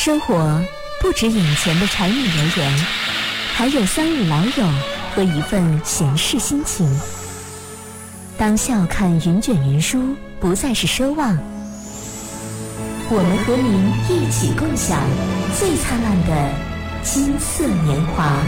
生活不止眼前的柴米油盐，还有三五老友和一份闲适心情。当笑看云卷云舒不再是奢望，我们和您一起共享最灿烂的金色年华。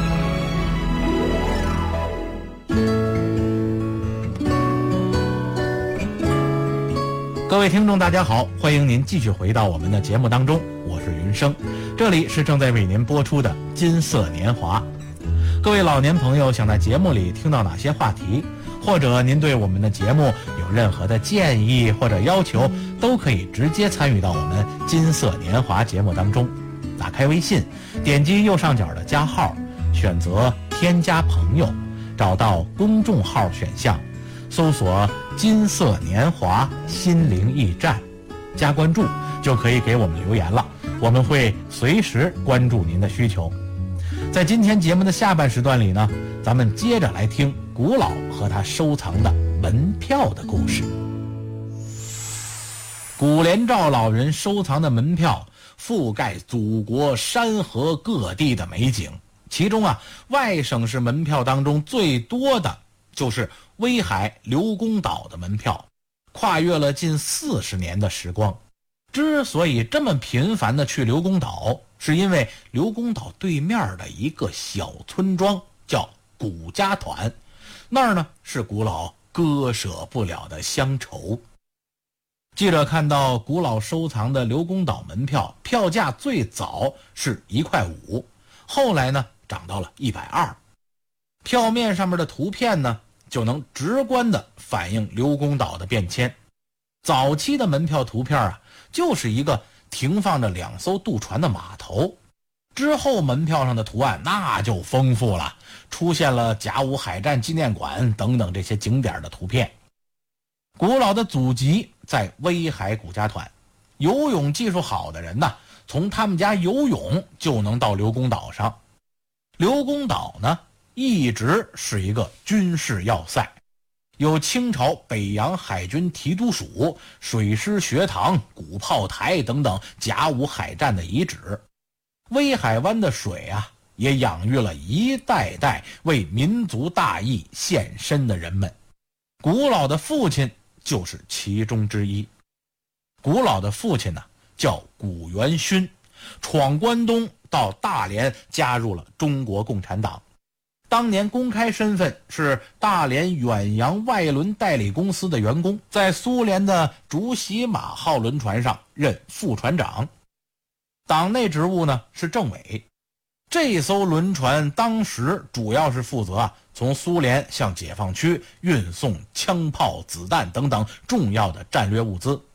各位听众大家好，欢迎您继续回到我们的节目当中，我是云生，这里是正在为您播出的金色年华。各位老年朋友想在节目里听到哪些话题，或者您对我们的节目有任何的建议或者要求，都可以直接参与到我们金色年华节目当中。打开微信，点击右上角的加号，选择添加朋友，找到公众号选项，搜索金色年华心灵驿站，加关注就可以给我们留言了，我们会随时关注您的需求。在今天节目的下半时段里呢，咱们接着来听古老和他收藏的门票的故事。古连赵老人收藏的门票覆盖祖国山河各地的美景，其中外省市门票当中最多的就是威海刘公岛的门票，跨越了近40年的时光。之所以这么频繁的去刘公岛，是因为刘公岛对面的一个小村庄叫古家团，那儿呢是古老割舍不了的乡愁。记者看到古老收藏的刘公岛门票，票价最早是1.5块，后来呢涨到了120。票面上面的图片呢，就能直观地反映刘公岛的变迁。早期的门票图片就是一个停放着2艘渡船的码头，之后门票上的图案那就丰富了，出现了甲午海战纪念馆等等这些景点的图片。古老的祖籍在威海古家团，游泳技术好的人呢，从他们家游泳就能到刘公岛上。刘公岛呢一直是一个军事要塞，有清朝北洋海军提督署、水师学堂、鼓炮台等等甲午海战的遗址。威海湾的水也养育了一代代为民族大义献身的人们。古老的父亲就是其中之一。古老的父亲叫古元勋，闯关东到大连，加入了中国共产党。当年公开身份是大连远洋外轮代理公司的员工，在苏联的竹喜马号轮船上任副船长。党内职务呢是政委。这艘轮船当时主要是负责从苏联向解放区运送枪炮、子弹等等重要的战略物资。